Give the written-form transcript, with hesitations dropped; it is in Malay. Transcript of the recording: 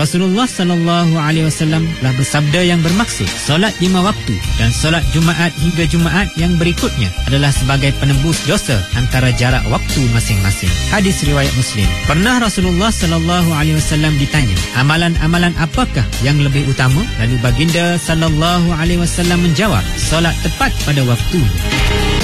Rasulullah sallallahu alaihi wasallam telah bersabda yang bermaksud solat 5 waktu dan solat Jumaat hingga Jumaat yang berikutnya adalah sebagai penembus dosa antara jarak waktu masing-masing. Hadis riwayat Muslim. Pernah Rasulullah sallallahu alaihi wasallam ditanya, amalan-amalan apakah yang lebih utama? Lalu baginda sallallahu alaihi wasallam menjawab, solat tepat pada waktunya.